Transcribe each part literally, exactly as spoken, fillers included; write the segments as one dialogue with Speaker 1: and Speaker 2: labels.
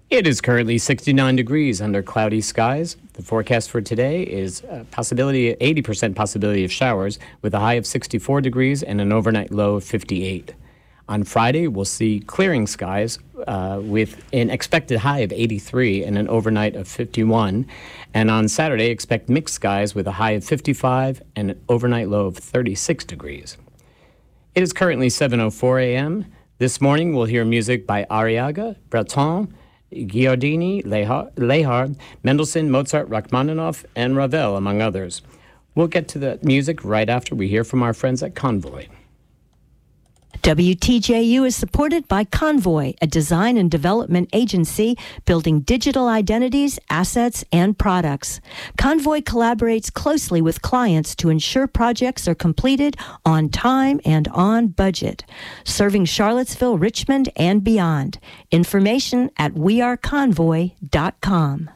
Speaker 1: It is currently sixty-nine degrees under cloudy skies. The forecast for today is a possibility, eighty percent possibility of showers with a high of sixty-four degrees and an overnight low of fifty-eight. On Friday, we'll see clearing skies uh, with an expected high of eighty-three and an overnight of fifty-one. And on Saturday, expect mixed skies with a high of fifty-five and an overnight low of thirty-six degrees. It is currently seven oh four a.m. This morning, we'll hear music by Arriaga, Breton, Giardini, Lehard, Mendelssohn, Mozart, Rachmaninoff, and Ravel, among others. We'll get to the music right after we hear from our friends at Convoy.
Speaker 2: W T J U is supported by Convoy, a design and development agency building digital identities, assets, and products. Convoy collaborates closely with clients to ensure projects are completed on time and on budget, serving Charlottesville, Richmond, and beyond. Information at we are convoy dot com.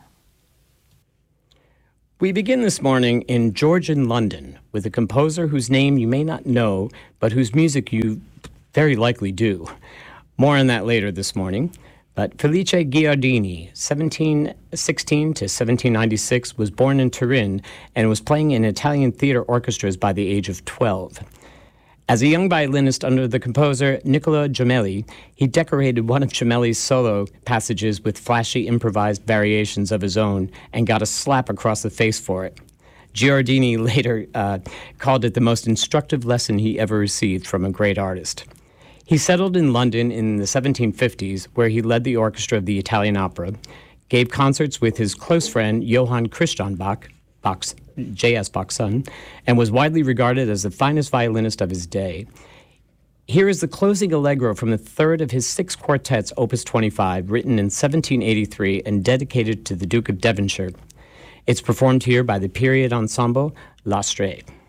Speaker 1: We begin this morning in Georgian London with a composer whose name you may not know, but whose music you very likely do. More on that later this morning. But Felice Giardini, seventeen sixteen to seventeen ninety-six, was born in Turin and was playing in Italian theater orchestras by the age of twelve. As a young violinist under the composer Nicola Gemelli, he decorated one of Gemelli's solo passages with flashy improvised variations of his own and got a slap across the face for it. Giardini later uh, called it the most instructive lesson he ever received from a great artist. He settled in London in the seventeen fifties, where he led the orchestra of the Italian Opera, gave concerts with his close friend Johann Christian Bach, Bach's, J S Bach's son, and was widely regarded as the finest violinist of his day. Here is the closing allegro from the third of his six quartets, Opus twenty-five, written in seventeen eighty-three and dedicated to the Duke of Devonshire. It's performed here by the period ensemble L'Astrée.